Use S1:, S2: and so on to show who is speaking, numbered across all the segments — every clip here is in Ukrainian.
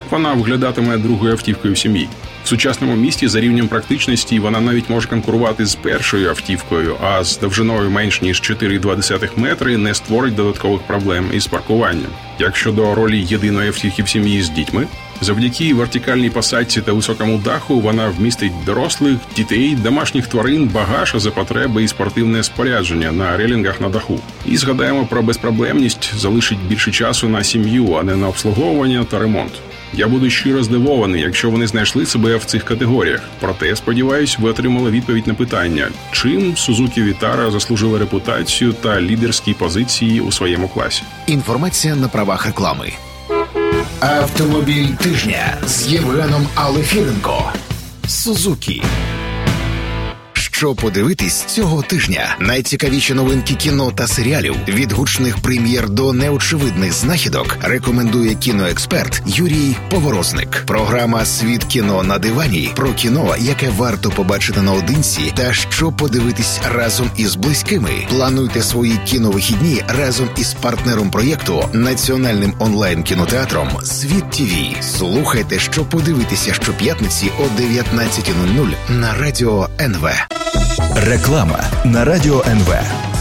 S1: вона виглядатиме другою автівкою в сім'ї. В сучасному місті за рівнем практичності вона навіть може конкурувати з першою автівкою, а з довжиною менш ніж 4,2 метри не створить додаткових проблем із паркуванням. Як щодо ролі єдиної автівки в сім'ї з дітьми, завдяки вертикальній посадці та високому даху вона вмістить дорослих, дітей, домашніх тварин, багаж, а за потреби і спортивне спорядження на релінгах на даху. І згадаємо про безпроблемність, залишить більше часу на сім'ю, а не на обслуговування та ремонт. Я буду щиро здивований, якщо вони знайшли себе в цих категоріях. Проте, сподіваюсь, ви отримали відповідь на питання, чим Suzuki Vitara заслужила репутацію та лідерські позиції у своєму класі.
S2: Інформація на правах реклами. Автомобіль тижня з Євгеном Алефіренко. Suzuki. Що подивитись цього тижня? Найцікавіші новинки кіно та серіалів, від гучних прем'єр до неочевидних знахідок, рекомендує кіноексперт Юрій Поворозник. Програма «Світ кіно на дивані» про кіно, яке варто побачити наодинці та що подивитись разом із близькими. Плануйте свої кіновихідні разом із партнером проєкту, національним онлайн-кінотеатром «Світ ТВ». Слухайте, що подивитися щоп'ятниці о 19:00 на Радіо НВ.
S3: Реклама на Радіо НВ.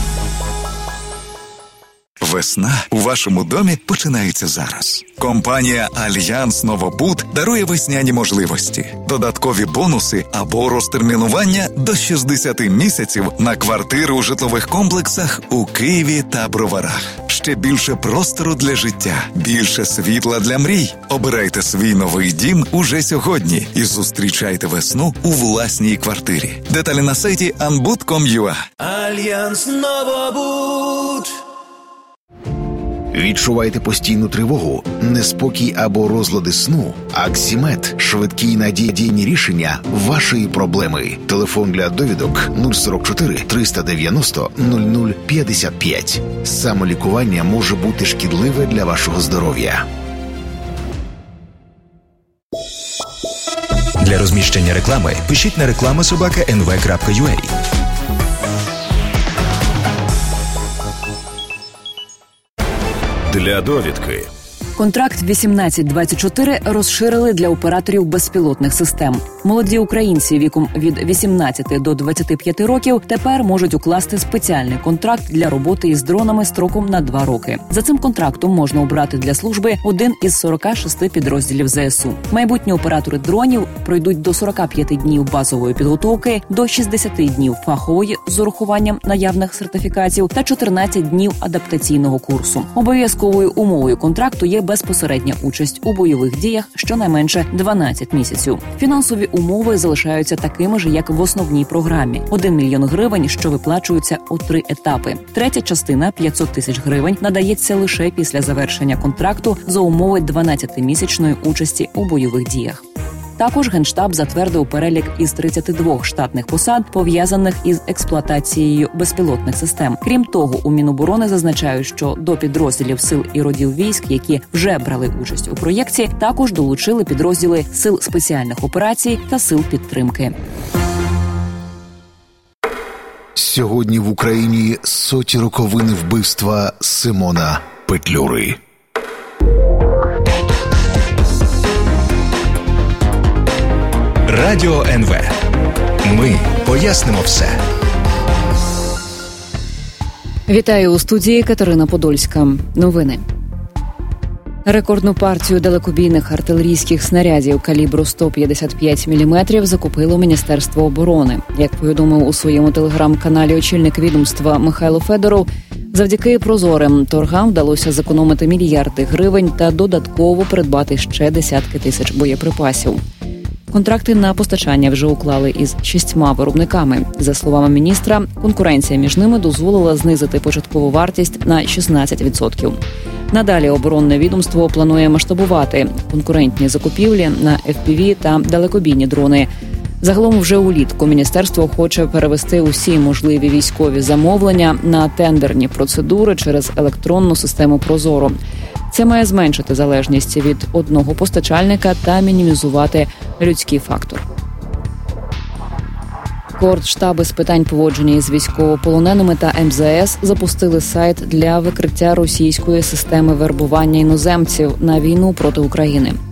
S4: Весна у вашому домі починається зараз. Компанія «Альянс Новобуд» дарує весняні можливості, додаткові бонуси або розтермінування до 60 місяців на квартири у житлових комплексах у Києві та Броварах. Ще більше простору для життя, більше світла для мрій. Обирайте свій новий дім уже сьогодні і зустрічайте весну у власній квартирі. Деталі на сайті anbud.com.ua.
S5: Альянс Новобуд.
S2: Відчуваєте постійну тривогу, неспокій або розлади сну? Аксімед – швидкі й надійні рішення вашої проблеми. Телефон для довідок 044 390 0055. Самолікування може бути шкідливе для вашого здоров'я.
S3: Для розміщення реклами пишіть на reklama@nv.ua.
S6: Для довідки.
S7: Контракт 1824 розширили для операторів безпілотних систем. Молоді українці віком від 18 до 25 років тепер можуть укласти спеціальний контракт для роботи із дронами строком на 2 роки. За цим контрактом можна обрати для служби один із 46 підрозділів ЗСУ. Майбутні оператори дронів пройдуть до 45 днів базової підготовки, до 60 днів фахової з урахуванням наявних сертифікатів та 14 днів адаптаційного курсу. Обов'язковою умовою контракту є безпосередня участь у бойових діях щонайменше 12 місяців. Фінансові умови залишаються такими ж, як в основній програмі. 1 мільйон гривень, що виплачуються у 3 етапи. Третя частина – 500 тисяч гривень надається лише після завершення контракту за умови 12-місячної участі у бойових діях. Також Генштаб затвердив перелік із 32 штатних посад, пов'язаних із експлуатацією безпілотних систем. Крім того, у Міноборони зазначають, що до підрозділів сил і родів військ, які вже брали участь у проєкті, також долучили підрозділи сил спеціальних операцій та сил підтримки.
S2: Сьогодні в Україні соті роковини вбивства Симона Петлюри.
S3: Радіо НВ. Ми пояснимо все.
S7: Вітаю у студії Катерина Подольська. Новини. Рекордну партію далекобійних артилерійських снарядів калібру 155 мм закупило Міністерство оборони. Як повідомив у своєму телеграм-каналі очільник відомства Михайло Федоров, завдяки прозорим торгам вдалося зекономити мільярди гривень та додатково придбати ще десятки тисяч боєприпасів. Контракти на постачання вже уклали із 6 виробниками. За словами міністра, конкуренція між ними дозволила знизити початкову вартість на 16%. Надалі оборонне відомство планує масштабувати конкурентні закупівлі на FPV та далекобійні дрони. Загалом вже улітку міністерство хоче перевести усі можливі військові замовлення на тендерні процедури через електронну систему «Прозоро». Це має зменшити залежність від одного постачальника та мінімізувати людський фактор. Коордштаби з питань поводження із військовополоненими та МЗС запустили сайт для викриття російської системи вербування іноземців на війну проти України.